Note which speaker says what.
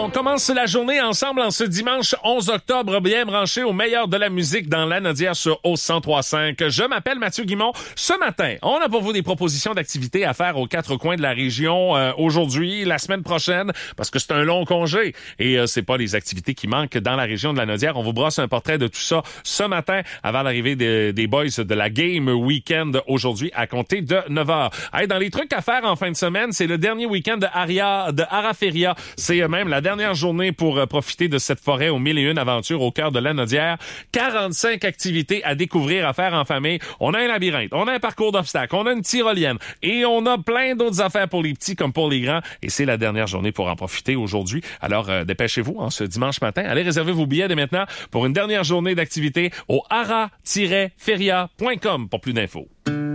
Speaker 1: On commence la journée ensemble en ce dimanche 11 octobre, bien branché au meilleur de la musique dans Lanaudière sur O103.5. Je m'appelle Mathieu Guimond. Ce matin, on a pour vous des propositions d'activités à faire aux quatre coins de la région aujourd'hui, la semaine prochaine, parce que c'est un long congé et c'est pas les activités qui manquent dans la région de Lanaudière. On vous brosse un portrait de tout ça ce matin avant l'arrivée des boys de la Game Weekend aujourd'hui à compter de 9h. Hey, dans les trucs à faire en fin de semaine, c'est le dernier week-end de Araferia. C'est même la dernière journée pour profiter de cette forêt aux 1001 aventures au cœur de Lanaudière. 45 activités à découvrir, à faire en famille. On a un labyrinthe, on a un parcours d'obstacles, on a une tyrolienne et on a plein d'autres affaires pour les petits comme pour les grands. Et c'est la dernière journée pour en profiter aujourd'hui. Alors, dépêchez-vous ce dimanche matin. Allez réserver vos billets dès maintenant pour une dernière journée d'activité au ara-feria.com pour plus d'infos.